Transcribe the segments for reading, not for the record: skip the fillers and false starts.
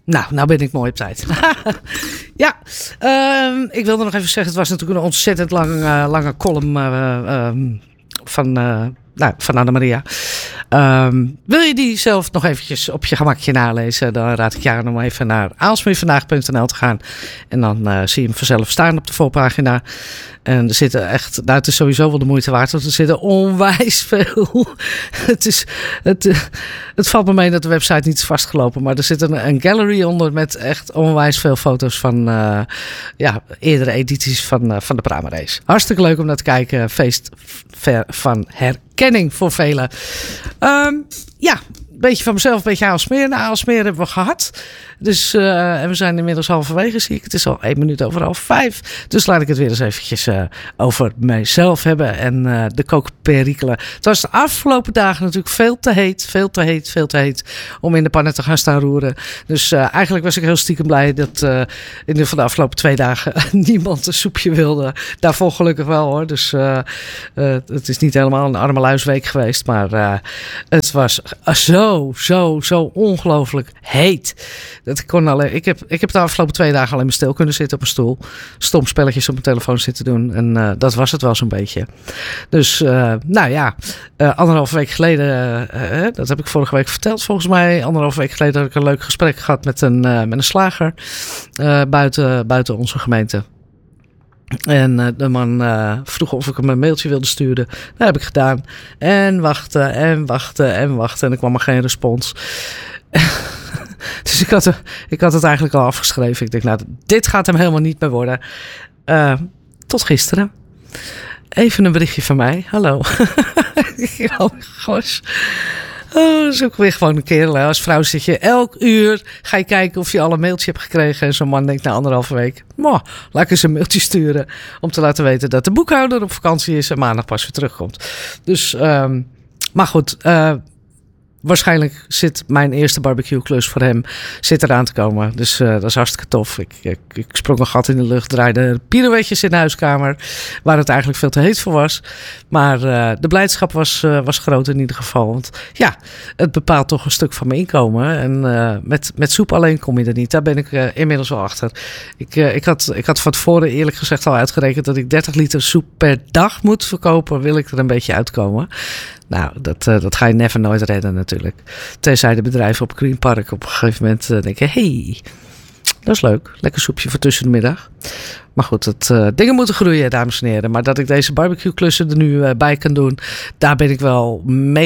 Nou ben ik mooi op tijd. Ja, ik wilde nog even zeggen, het was natuurlijk een ontzettend lange column van Annemaria. Wil je die zelf nog eventjes op je gemakje nalezen? Dan raad ik je aan om even naar aalsmeervandaag.nl te gaan. En dan zie je hem vanzelf staan op de voorpagina. En er zitten echt, het is sowieso wel de moeite waard, want er zitten onwijs veel. Het valt me mee dat de website niet is vastgelopen, maar er zit een gallery onder met echt onwijs veel foto's van eerdere edities van de Brahma Race. Hartstikke leuk om naar te kijken. Feest van herkenning voor velen. Een beetje van mezelf, een beetje Aalsmeer. Nou, Aalsmeer hebben we gehad. Dus, en we zijn inmiddels halverwege, zie ik. Het is al 1 minuut over 4:30. Dus laat ik het weer eens eventjes over mijzelf hebben. En de kookperikelen. Het was de afgelopen dagen natuurlijk veel te heet om in de pannen te gaan staan roeren. Dus eigenlijk was ik heel stiekem blij dat in de afgelopen 2 dagen niemand een soepje wilde. Daarvoor gelukkig wel hoor. Dus het is niet helemaal een armeluisweek geweest. Maar het was zo ongelooflijk heet. Dat ik heb de afgelopen 2 dagen alleen maar stil kunnen zitten op een stoel. Stom spelletjes op mijn telefoon zitten doen. En dat was het wel zo'n beetje. Dus 1,5 week geleden, dat heb ik vorige week verteld volgens mij. 1,5 week geleden heb ik een leuk gesprek gehad met een slager buiten onze gemeente. En de man vroeg of ik hem een mailtje wilde sturen. Dat heb ik gedaan. En wachten. En er kwam maar geen respons. Dus ik had het eigenlijk al afgeschreven. Ik denk, dit gaat hem helemaal niet meer worden. Tot gisteren. Even een berichtje van mij. Hallo. Oh, gosh. Oh, dat is ook weer gewoon een kerel. Als vrouw zit je elk uur, ga je kijken of je al een mailtje hebt gekregen. En zo'n man denkt na 1,5 week, laat ik eens een mailtje sturen. Om te laten weten dat de boekhouder op vakantie is en maandag pas weer terugkomt. Dus, maar goed, waarschijnlijk zit mijn eerste barbecue-klus voor hem eraan te komen. Dus dat is hartstikke tof. Ik sprong een gat in de lucht, draaide pirouetjes in de huiskamer, waar het eigenlijk veel te heet voor was. Maar de blijdschap was groot in ieder geval. Want ja, het bepaalt toch een stuk van mijn inkomen. En met soep alleen kom je er niet. Daar ben ik inmiddels wel achter. Ik had van tevoren eerlijk gezegd al uitgerekend dat ik 30 liter soep per dag moet verkopen. Wil ik er een beetje uitkomen. Nou, dat ga je never nooit redden natuurlijk. Tenzij de bedrijven op Green Park op een gegeven moment denken, hey, dat is leuk. Lekker soepje voor tussen de middag. Maar goed, dingen moeten groeien, dames en heren. Maar dat ik deze barbecue klussen er nu bij kan doen, daar ben ik wel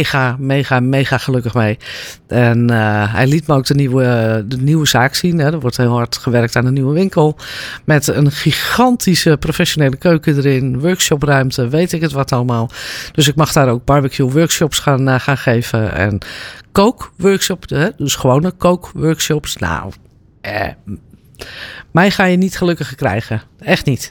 mega gelukkig mee. En hij liet me ook de nieuwe zaak zien. Hè. Er wordt heel hard gewerkt aan een nieuwe winkel. Met een gigantische professionele keuken erin. Workshopruimte, weet ik het wat allemaal. Dus ik mag daar ook barbecue workshops gaan geven. En kookworkshops, dus gewone kookworkshops. Nou, mij ga je niet gelukkiger krijgen. Echt niet.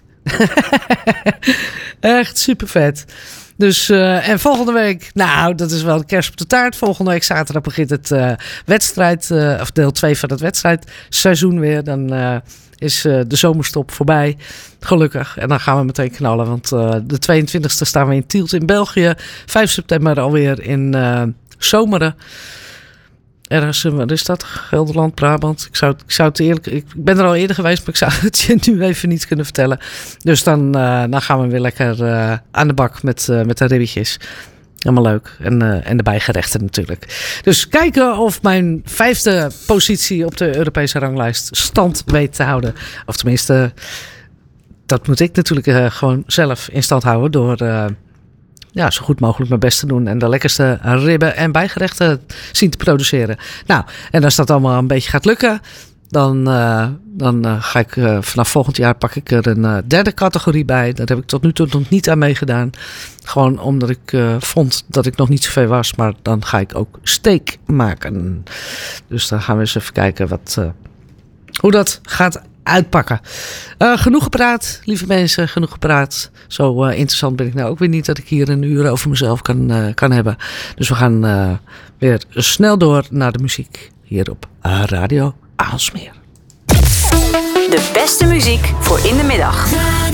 Echt super vet. Dus, en volgende week, dat is wel de kerst op de taart. Volgende week zaterdag begint het of deel 2 van het wedstrijdseizoen weer. Dan is de zomerstop voorbij. Gelukkig. En dan gaan we meteen knallen. Want de 22e staan we in Tielt in België. 5 september alweer in Zomeren. Ergens, wat is dat? Gelderland, Brabant. Ik zou het eerlijk... Ik ben er al eerder geweest, maar ik zou het je nu even niet kunnen vertellen. Dus dan gaan we weer lekker aan de bak met de ribbetjes. Helemaal leuk. En de bijgerechten natuurlijk. Dus kijken of mijn 5e positie op de Europese ranglijst stand weet te houden. Of tenminste, dat moet ik natuurlijk gewoon zelf in stand houden door... zo goed mogelijk mijn best te doen. En de lekkerste ribben en bijgerechten zien te produceren. Nou, en als dat allemaal een beetje gaat lukken, dan ga ik vanaf volgend jaar pak ik er een 3e categorie bij. Daar heb ik tot nu toe nog niet aan meegedaan. Gewoon omdat ik vond dat ik nog niet zo ver was. Maar dan ga ik ook steak maken. Dus dan gaan we eens even kijken hoe dat gaat uitpakken. Genoeg gepraat, lieve mensen, genoeg gepraat. Zo interessant ben ik nou ook weer niet dat ik hier een uur over mezelf kan hebben. Dus we gaan weer snel door naar de muziek hier op Radio Aalsmeer. De beste muziek voor in de middag.